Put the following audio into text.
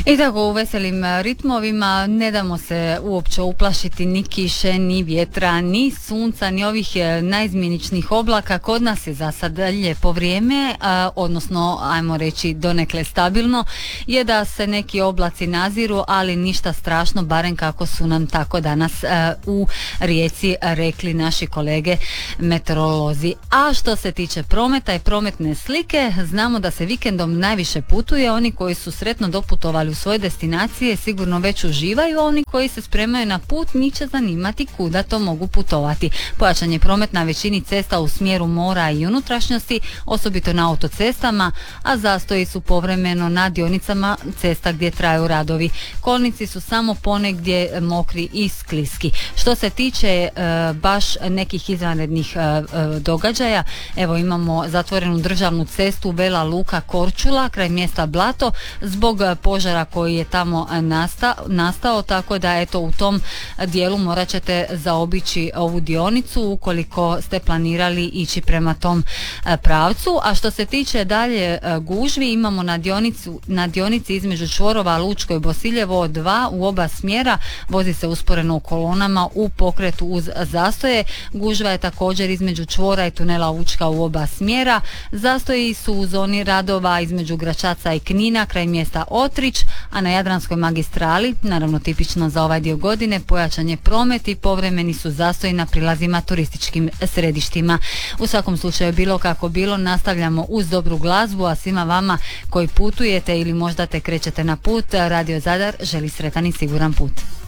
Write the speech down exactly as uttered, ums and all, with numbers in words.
I tako u veselim ritmovima ne damo se uopće uplašiti ni kiše, ni vjetra, ni sunca, ni ovih najizmjeničnih oblaka. Kod nas je za sad lijepo vrijeme, a, odnosno ajmo reći donekle stabilno, je da se neki oblaci naziru, ali ništa strašno, barem kako su nam tako danas a, u Rijeci rekli naši kolege meteorolozi. A što se tiče prometa i prometne slike, znamo da se vikendom najviše putuje. Oni koji su sretno doputovali u svoje destinacije sigurno već uživaju, a oni koji se spremaju na put njih će zanimati kuda to mogu putovati. Pojačan je promet na većini cesta u smjeru mora i unutrašnjosti, osobito na autocestama, a zastoji su povremeno na dionicama cesta gdje traju radovi. Kolnici su samo ponegdje mokri i skliski. Što se tiče e, baš nekih izvanrednih e, e, događaja, evo imamo zatvorenu državnu cestu Vela Luka Korčula kraj mjesta Blato zbog požara koji je tamo nasta, nastao, tako da eto u tom dijelu morat ćete zaobići ovu dionicu ukoliko ste planirali ići prema tom pravcu. A što se tiče dalje gužvi, imamo na, dionicu, na dionici između čvorova Lučko i Bosiljevo dva u oba smjera, vozi se usporeno u kolonama u pokretu uz zastoje. Gužva je također između čvora i tunela Učka u oba smjera. Zastoji su u zoni radova između Gračaca i Knina kraj mjesta Otrić, a na Jadranskoj magistrali, naravno tipično za ovaj dio godine, pojačan je promet i povremeni su zastoji na prilazima turističkim središtima. U svakom slučaju, bilo kako bilo, nastavljamo uz dobru glazbu, a svima vama koji putujete ili možda te krećete na put, Radio Zadar želi sretan i siguran put.